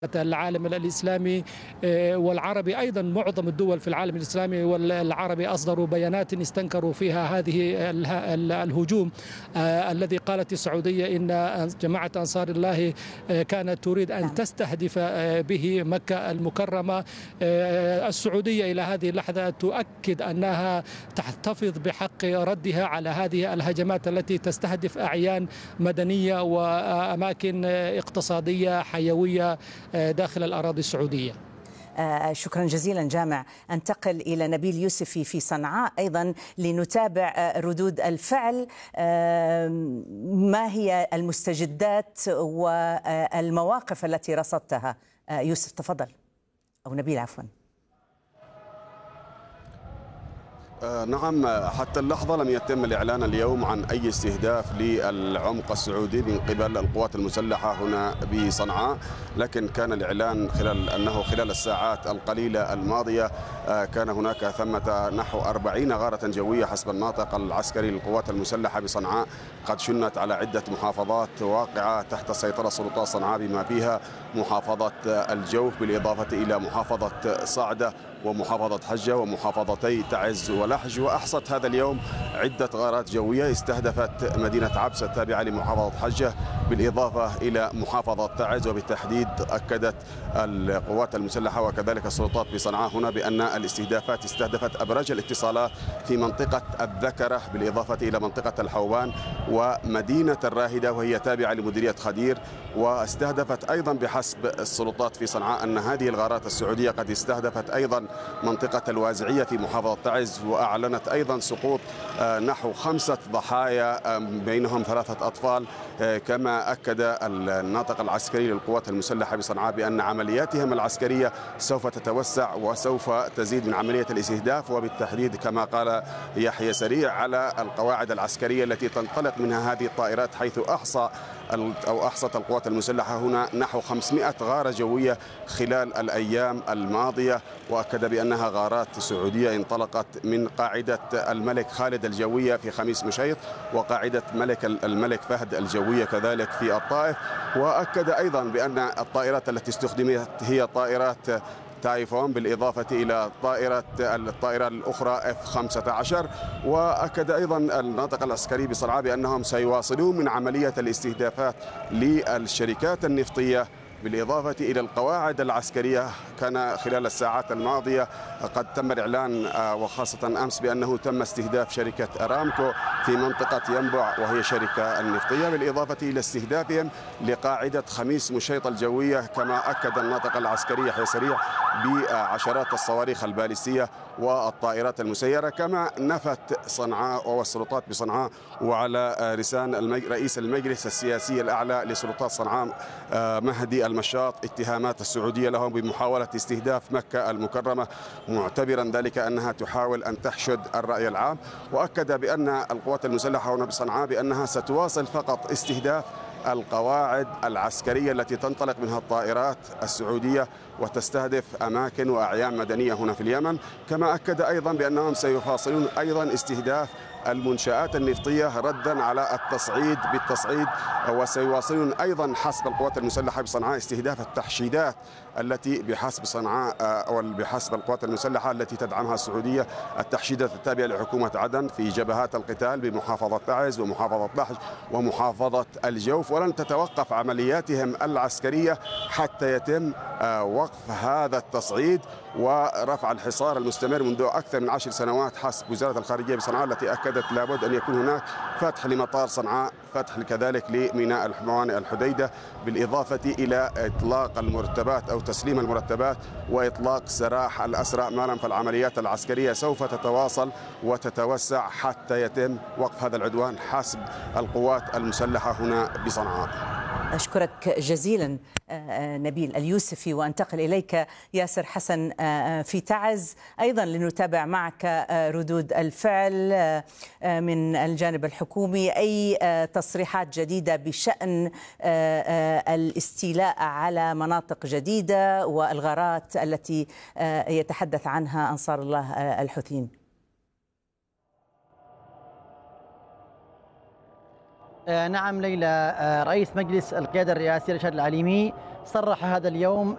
العالم الإسلامي والعربي أيضا. معظم الدول في العالم الإسلامي والعربي أصدروا بيانات استنكروا فيها هذه الهجوم الذي قالت السعودية إن جماعة أنصار الله كانت تريد أن تستهدف به مكة المكرمة. السعودية إلى هذه اللحظة تؤكد أنها تحتفظ بحق ردها على هذه الهجمات التي تستهدف أعيان مدنية وأماكن اقتصادية حيوية داخل الأراضي السعودية. شكرا جزيلا جامع. أنتقل إلى نبيل يوسفي في صنعاء أيضا لنتابع ردود الفعل. ما هي المستجدات والمواقف التي رصدتها؟ يوسف تفضل، أو نبيل عفوا. نعم، حتى اللحظة لم يتم الإعلان اليوم عن أي استهداف للعمق السعودي من قبل القوات المسلحة هنا بصنعاء، لكن كان الإعلان خلال الساعات القليلة الماضية كان هناك ثمة نحو 40 غارة جوية حسب الناطق العسكري للقوات المسلحة بصنعاء قد شنت على عدة محافظات واقعة تحت سيطرة سلطات صنعاء بما فيها محافظة الجوف بالإضافة إلى محافظة صعدة ومحافظة حجة ومحافظتي تعز ولحج. وأحصت هذا اليوم عدة غارات جوية استهدفت مدينة عبسة التابعة لمحافظة حجة بالإضافة إلى محافظة تعز. وبالتحديد أكدت القوات المسلحة وكذلك السلطات بصنعاء هنا بأن الاستهدافات استهدفت أبراج الاتصالات في منطقة الذكرة بالإضافة إلى منطقة الحوبان ومدينة الراهدة وهي تابعة لمديرية خدير. واستهدفت أيضا بحسب السلطات في صنعاء أن هذه الغارات السعودية قد استهدفت أيضا منطقة الوازعية في محافظة تعز، وأعلنت أيضا سقوط نحو 5 ضحايا بينهم 3 أطفال. كما أكد الناطق العسكري للقوات المسلحة بصنعاء بأن عملياتهم العسكرية سوف تتوسع وسوف تزيد من عملية الاستهداف، وبالتحديد كما قال يحيى سريع على القواعد العسكرية التي تنطلق منها هذه الطائرات، حيث أحصت القوات المسلحة هنا نحو 500 غارة جوية خلال الأيام الماضية. وأكد بأنها غارات سعودية انطلقت من قاعدة الملك خالد الجوية في خميس مشيط وقاعدة الملك فهد الجوية كذلك في الطائف. وأكد أيضا بأن الطائرات التي استخدمت هي طائرات تايفون بالإضافة إلى الطائرة الأخرى F-15. وأكد أيضا الناطق العسكري بصنعاء بأنهم سيواصلون من عملية الاستهدافات للشركات النفطية بالإضافة إلى القواعد العسكرية. كان خلال الساعات الماضية قد تم الإعلان وخاصة أمس بأنه تم استهداف شركة أرامكو في منطقة ينبع وهي شركة النفطية بالإضافة إلى استهدافهم لقاعدة خميس مشيط الجوية. كما أكد الناطق العسكري يحيى سريع بعشرات الصواريخ البالستية والطائرات المسيرة. كما نفت صنعاء والسلطات بصنعاء وعلى لسان رئيس المجلس السياسي الأعلى لسلطات صنعاء مهدي المشاط اتهامات السعودية لهم بمحاولة استهداف مكة المكرمة، معتبرا ذلك أنها تحاول أن تحشد الرأي العام. وأكد بأن القوات المسلحة هنا بصنعاء بأنها ستواصل فقط استهداف القواعد العسكرية التي تنطلق منها الطائرات السعودية وتستهدف أماكن وأعيان مدنية هنا في اليمن. كما أكد أيضا بأنهم سيواصلون أيضا استهداف المنشآت النفطية ردا على التصعيد بالتصعيد. وسيواصلون أيضا حسب القوات المسلحة بصنعاء استهداف التحشيدات التي بحسب صنعاء أو بحسب القوات المسلحة التي تدعمها السعودية، التحشيدات التابعة لحكومة عدن في جبهات القتال بمحافظة تعز ومحافظة لحج ومحافظة الجوف. ولن تتوقف عملياتهم العسكرية حتى يتم وقف هذا التصعيد ورفع الحصار المستمر منذ أكثر من 10 سنوات حسب وزارة الخارجية بصنعاء التي أكدت لابد أن يكون هناك فتح لمطار صنعاء، فتح كذلك لميناء موانئ الحديدة، بالإضافة إلى إطلاق المرتبات أو تسليم المرتبات وإطلاق سراح الأسرى. ما لم فالعمليات العسكرية سوف تتواصل وتتوسع حتى يتم وقف هذا العدوان حسب القوات المسلحة هنا بصنعاء. أشكرك جزيلا نبيل اليوسفي. وأنتقل إليك ياسر حسن في تعز أيضا لنتابع معك ردود الفعل من الجانب الحكومي. أي تصريحات جديدة بشأن الاستيلاء على مناطق جديدة والغارات التي يتحدث عنها أنصار الله الحوثيين؟ نعم ليلى، رئيس مجلس القيادة الرئاسية الإرشاد العليمي صرح هذا اليوم